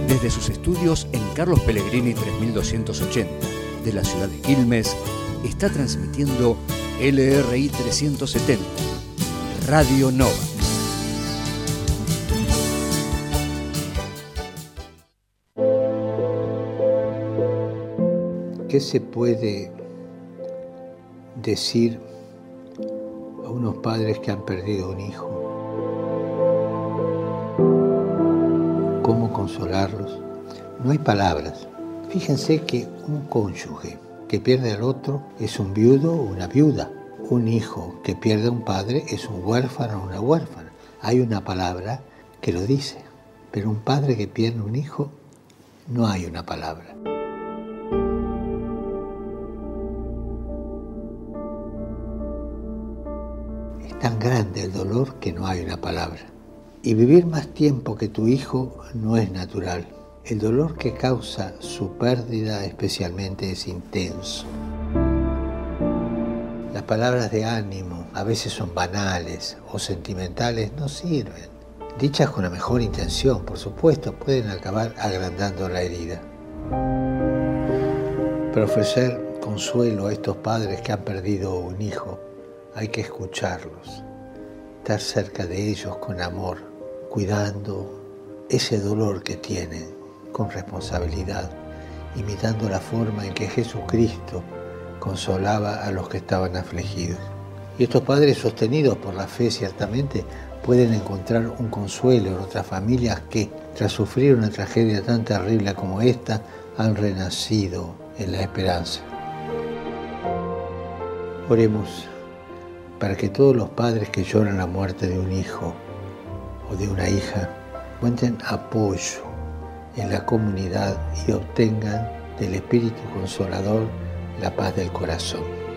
Desde sus estudios en Carlos Pellegrini 3280 de la ciudad de Quilmes, está transmitiendo LRI 370, Radio Nova. ¿Qué se puede decir a unos padres que han perdido un hijo? ¿Cómo consolarlos? No hay palabras. Fíjense que un cónyuge que pierde al otro es un viudo o una viuda. Un hijo que pierde a un padre es un huérfano o una huérfana. Hay una palabra que lo dice, pero un padre que pierde un hijo, no hay una palabra. Es tan grande el dolor que no hay una palabra. Y vivir más tiempo que tu hijo no es natural. El dolor que causa su pérdida especialmente es intenso. Las palabras de ánimo a veces son banales o sentimentales, no sirven. Dichas con la mejor intención, por supuesto, pueden acabar agrandando la herida. Para ofrecer consuelo a estos padres que han perdido un hijo, hay que escucharlos, estar cerca de ellos con amor, cuidando ese dolor que tienen con responsabilidad, imitando la forma en que Jesucristo consolaba a los que estaban afligidos. Y estos padres, sostenidos por la fe, ciertamente pueden encontrar un consuelo en otras familias que, tras sufrir una tragedia tan terrible como esta, han renacido en la esperanza. Oremos para que todos los padres que lloran la muerte de un hijo o de una hija encuentren apoyo en la comunidad y obtengan del Espíritu Consolador la paz del corazón.